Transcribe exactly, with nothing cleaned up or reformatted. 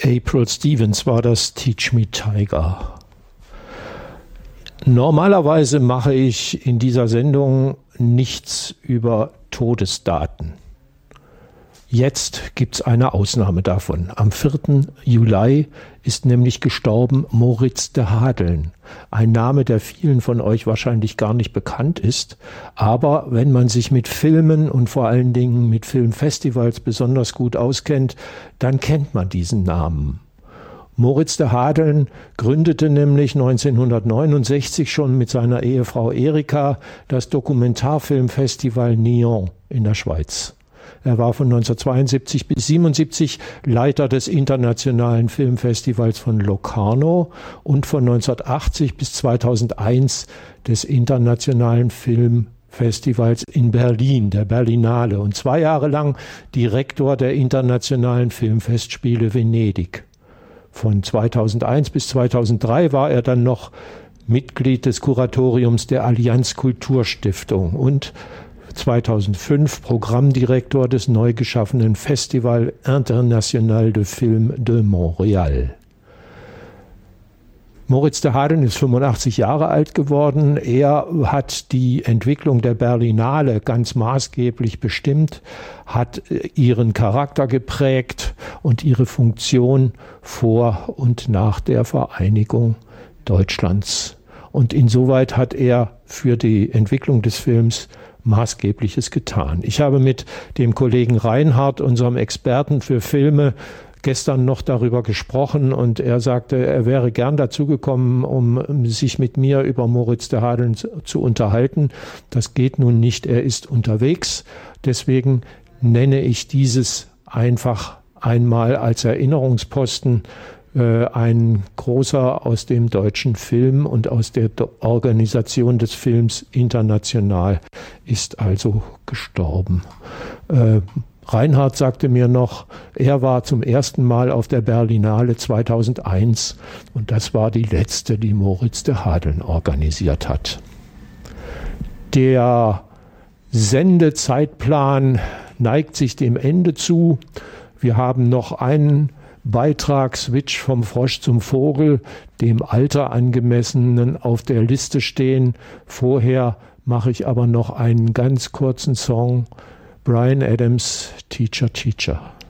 April Stevens war das, Teach Me Tiger. Normalerweise mache ich in dieser Sendung nichts über Todesdaten. Jetzt gibt es eine Ausnahme davon. Am vierten Juli ist nämlich gestorben Moritz de Hadeln. Ein Name, der vielen von euch wahrscheinlich gar nicht bekannt ist. Aber wenn man sich mit Filmen und vor allen Dingen mit Filmfestivals besonders gut auskennt, dann kennt man diesen Namen. Moritz de Hadeln gründete nämlich neunzehnhundertneunundsechzig schon mit seiner Ehefrau Erika das Dokumentarfilmfestival Nyon in der Schweiz. Er war von neunzehnhundertzweiundsiebzig bis siebenundsiebzig Leiter des Internationalen Filmfestivals von Locarno und von neunzehnhundertachtzig bis zweitausendeins des Internationalen Filmfestivals in Berlin, der Berlinale, und zwei Jahre lang Direktor der Internationalen Filmfestspiele Venedig. Von zweitausendeins bis zweitausenddrei war er dann noch Mitglied des Kuratoriums der Allianz Kulturstiftung und zweitausendfünf Programmdirektor des neu geschaffenen Festival International de Film de Montréal. Moritz de Hadeln ist fünfundachtzig Jahre alt geworden. Er hat die Entwicklung der Berlinale ganz maßgeblich bestimmt, hat ihren Charakter geprägt und ihre Funktion vor und nach der Vereinigung Deutschlands. Und insoweit hat er für die Entwicklung des Films Maßgebliches getan. Ich habe mit dem Kollegen Reinhard, unserem Experten für Filme, gestern noch darüber gesprochen und er sagte, er wäre gern dazu gekommen, um sich mit mir über Moritz de Hadeln zu unterhalten. Das geht nun nicht, er ist unterwegs. Deswegen nenne ich dieses einfach einmal als Erinnerungsposten. Ein großer aus dem deutschen Film und aus der Organisation des Films international ist also gestorben. Äh, Reinhard sagte mir noch, er war zum ersten Mal auf der Berlinale zweitausendeins und das war die letzte, die Moritz de Hadeln organisiert hat. Der Sendezeitplan neigt sich dem Ende zu. Wir haben noch einen Beitrag Switch vom Frosch zum Vogel, dem Alter angemessenen, auf der Liste stehen. Vorher mache ich aber noch einen ganz kurzen Song. Bryan Adams, Teacher, Teacher.